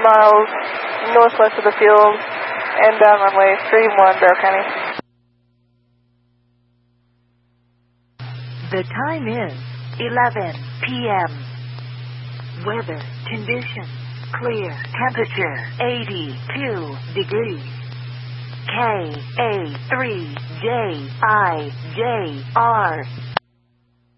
miles northwest of the field and down runway 31, Barrow County. The time is 11 p.m. Weather conditions clear. Temperature 82 degrees. KA3JIJR